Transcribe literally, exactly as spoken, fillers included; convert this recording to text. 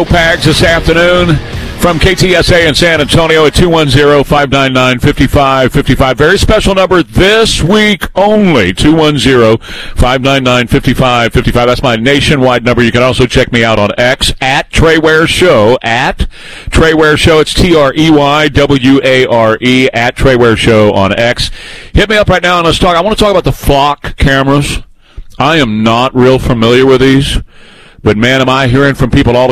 Pags this afternoon from K T S A in San Antonio at two one zero, five nine nine, five five five five. Very special number this week only, two one zero, five nine nine, five five five five. That's my nationwide number. You can also check me out on X at Trey Ware Show, at Trey Ware Show. It's T R E Y W A R E, at Trey Ware Show on X. Hit me up right now and let's talk. I want to talk about the Flock cameras. I am not real familiar with these, but man, am I hearing from people all